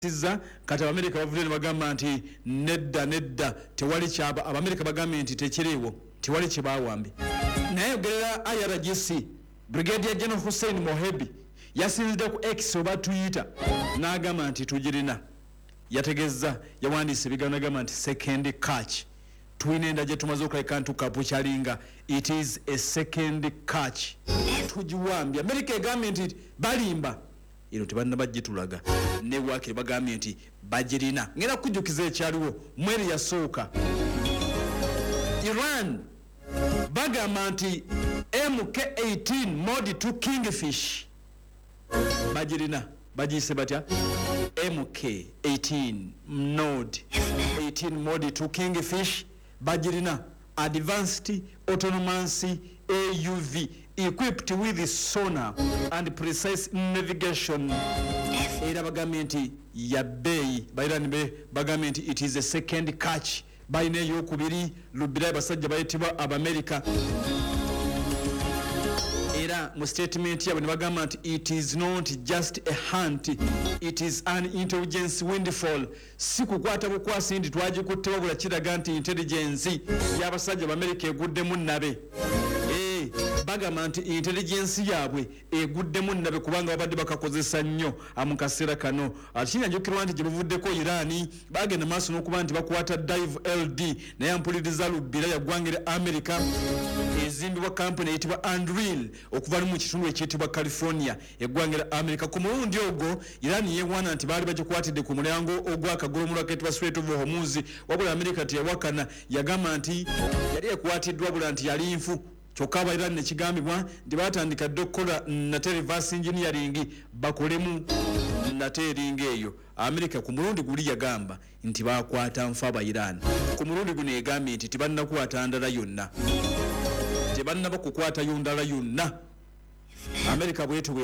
kati Amerika bavudde ne bagamba nti nedda tewali kyaba Amerika bagamba nti tekiriwo tewali kibawambi naye ogerera IRGC Brigadier General Hussein Mohebi yasinzidde ku X oba Twitter n'agamba nti tugirina yategezza yawandiise ebigambo n'agamba nti second catch tulina enda gye tumaze okuleka ntukapukyalinga it is a second catch tugiwambye Amerika egambye nti balimba ino tebanna bagitulaga ne wakire bagambye nti bagirina ngera kujjukiza ekyaliwo mweri yasooka Iran bagamba nti MK18 mode to Kingfish bagirina bagise batya MK18 node 18 mode to Kingfish bagirina advanced autonomous AUV equipped with sonar and precise navigation era bagambye nti ya bei bayirani be bagambye nti it is a second catch bayina eyokubiri lubira basajja bayitibwa Abamerika era mu statement yabwe ne bagamba nti it is not just a hunt it is an intelligence windfall si kukwata bukwasi ndi twagikutte wabula kiraga nti intelligence y'abasajja Abamerika eguddemu nabe bagamba nti intelligence yaabwe eguddemu nabe kubanga babadde bakakozesa nnyo mu kaseera kano kinajjukirwa nti gye buvuddeko Irani bagenda maaso n'okuba nti bakwata Dive LD naye ampuliriza lubbira yaggwangira America ezimbibwa kampuni eyitibwa Unreal okuva mu kitundu ekiyitibwa California eggwangira America ku mulundi ogwo Irani yeewaana nti baali bagikwatidde ku mulyango ogw'akagolomolo akayitibwa Strait of Hormuz wabula America teyawakana yagamba nti yali ekwatiddwa wabula nti yali nfu kyokka Abairani ne kigambibwa nti batandika dde okukola nate reverse engineering bakolemu nateringa eyo Amerika ku mulundi guli yagamba nti bakwata nfa Abairani ku mulundi guno egambye nti tebannakwata ndala yonna tebannaba kukwata yondala yonna Amerika bwetu